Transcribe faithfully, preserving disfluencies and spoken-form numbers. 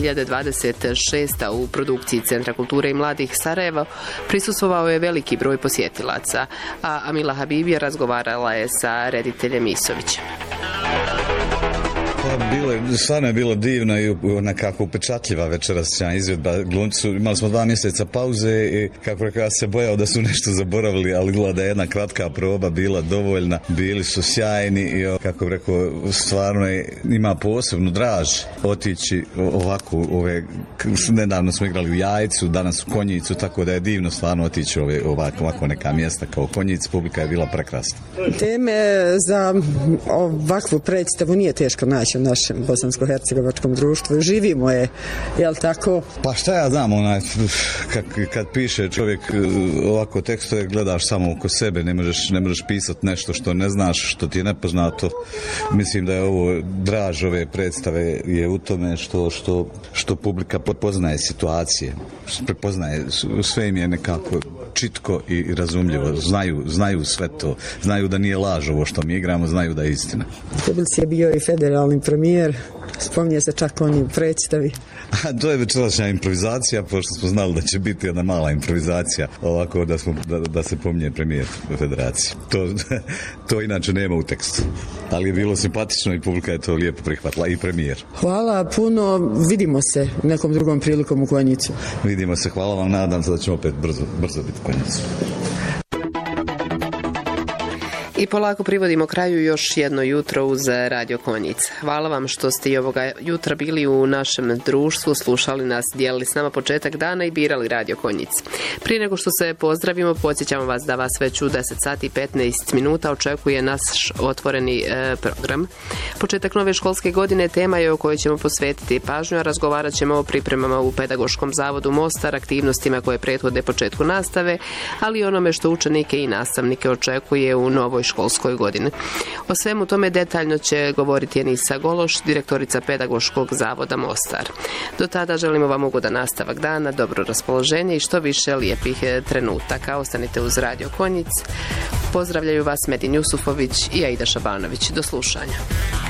hiljade dvadeset šeste. u produkciji Centra kulture i mladih Sarajevo prisustvovao je veliki broj posjetilaca, a Amila Habibija razgovarala je sa rediteljem Isovićem. Bilo, stvarno je bilo divno i nekako upečatljiva večerašnja izvedba. Glumci, imali smo dva mjeseca pauze i kako rekao, ja se bojao da su nešto zaboravili, ali gleda da je jedna kratka proba bila dovoljna. Bili su sjajni i kako rekao, stvarno je, ima posebnu draž otići ovako, ove, nedavno smo igrali u Jajcu, danas u Konjicu, tako da je divno stvarno otići ove, ovako, ovako neka mjesta kao Konjic, publika je bila prekrasna. Teme za ovakvu predstavu nije teško naći u našem bosansko-hercegovačkom društvu. Živimo je, jel tako? Pa šta ja znam, onaj, kad, kad piše čovjek ovako tekstove, gledaš samo oko sebe, ne možeš, ne možeš pisati nešto što ne znaš, što ti je nepoznato. Mislim da je ovo, draž ove predstave je u tome što, što, što publika prepoznaje situacije, prepoznaje, sve im je nekako čitko i razumljivo, znaju, znaju sve to, znaju da nije laž ovo što mi igramo, znaju da je istina. Tbilisi je bio i federalni premijer, spominje se čak on u predstavi. A to je večerašnja improvizacija, pošto smo znali da će biti jedna mala improvizacija, ovako da, smo, da, da se pominje premijer federacije. To, to inače nema u tekstu, ali je bilo simpatično i publika je to lijepo prihvatila, i premijer. Hvala puno, vidimo se nekom drugom prilikom u Konjicu. Vidimo se, hvala vam, nadam se da ćemo opet brzo, brzo biti u Konjicu. I polako privodimo kraju još jedno jutro uz Radio Konjic. Hvala vam što ste i ovoga jutra bili u našem društvu, slušali nas, dijelili s nama početak dana i birali Radio Konjic. Prije nego što se pozdravimo, podsjećamo vas da vas već u deset sati i petnaest minuta očekuje naš otvoreni e, program. Početak nove školske godine tema je o kojoj ćemo posvetiti pažnju, a razgovarat ćemo o pripremama u Pedagoškom zavodu Mostar, aktivnostima koje prethode početku nastave, ali i onome što učenike i nastavnike očekuje u novoj školskoj godini. O svemu tome detaljno će govoriti Enisa Gološ, direktorica Pedagoškog zavoda Mostar. Do tada želimo vam ugodan nastavak dana, dobro raspoloženje i što više lijepih trenutaka. Ostanite uz Radio Konjic. Pozdravljaju vas Medin Jusufović i Aida Šabanović. Do slušanja.